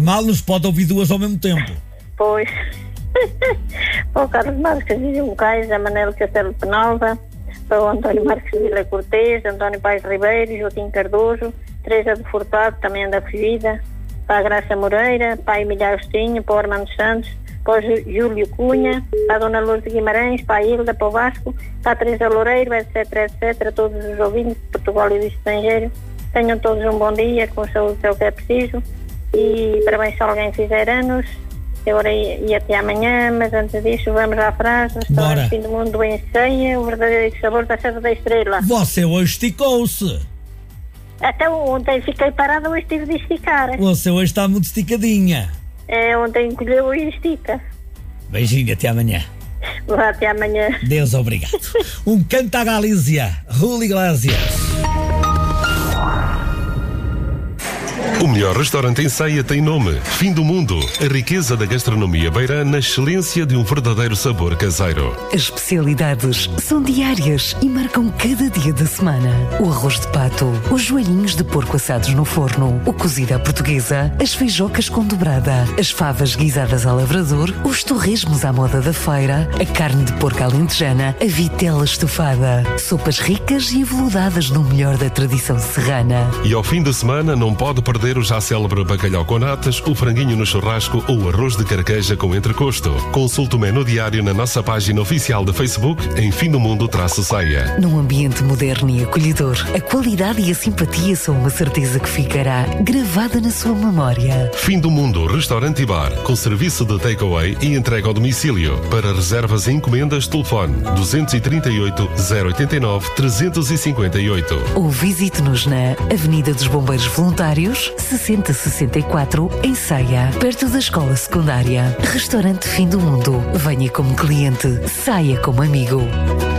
normal, não se pode ouvir duas ao mesmo tempo. Pois. Para o Carlos Marques de Lucais, a Manel Castelo Penalva, para o António Marques de Vila Cortês, António Paes Ribeiro, Joaquim Cardoso, Teresa de Furtado, também anda fugida, para a Graça Moreira, para a Emília Agostinho, para o Armando Santos, para o Júlio Cunha, para a Dona Lourdes de Guimarães, para a Hilda, para o Vasco, para a Teresa Loureiro, etc, todos os ouvintes de Portugal e do estrangeiro. Tenham todos um bom dia, com saúde é o que é preciso, e parabéns se alguém fizer anos. Agora e até amanhã, mas antes disso vamos à frase. Restaurante Fim do Mundo em ceia, o verdadeiro sabor da Serra da Estrela. Você hoje esticou-se. Até ontem fiquei parada, hoje tive de esticar. Você hoje está muito esticadinha. Ontem encolheu e estica. Beijinho, até amanhã. Vá, até amanhã. Deus obrigado. Um canto à Galícia, Julio Iglesias. O melhor restaurante em Ceia tem nome: Fim do Mundo. A riqueza da gastronomia beirã na excelência de um verdadeiro sabor caseiro. As especialidades são diárias e marcam cada dia da semana. O arroz de pato, os joelhinhos de porco assados no forno, o cozido à portuguesa, as feijocas com dobrada, as favas guisadas ao lavrador, os torresmos à moda da feira, a carne de porco alentejana, a vitela estufada, sopas ricas e aveludadas no melhor da tradição serrana. E ao fim de semana não pode perder o já célebre bacalhau com natas, o franguinho no churrasco ou o arroz de carqueja com entrecosto. Consulte o menu diário na nossa página oficial de Facebook em Fim do Mundo-Ceia. Num ambiente moderno e acolhedor, a qualidade e a simpatia são uma certeza que ficará gravada na sua memória. Fim do Mundo Restaurante e Bar, com serviço de takeaway e entrega ao domicílio. Para reservas e encomendas, telefone 238 089 358. Ou visite-nos na Avenida dos Bombeiros Voluntários, 6064, em Ceia, perto da escola secundária. Restaurante Fim do Mundo. Venha como cliente, saia como amigo.